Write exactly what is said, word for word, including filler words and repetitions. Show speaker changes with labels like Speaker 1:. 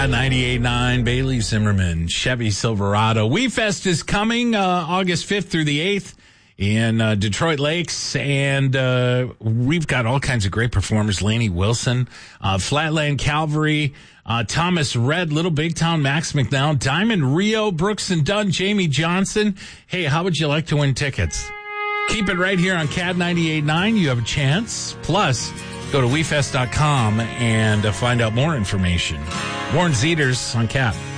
Speaker 1: Cat ninety-eight point nine, Bailey Zimmerman, Chevy Silverado. WeFest is coming uh, August fifth through the eighth in uh, Detroit Lakes, and uh, we've got all kinds of great performers. Lainey Wilson, uh, Flatland Calvary, uh, Thomas Red, Little Big Town, Max McNown, Diamond Rio, Brooks and Dunn, Jamie Johnson. Hey, how would you like to win tickets? Keep it right here on Cat ninety-eight point nine. You have a chance. Plus, go to we fest dot com and uh, find out more information. Warren Zeters on Cat.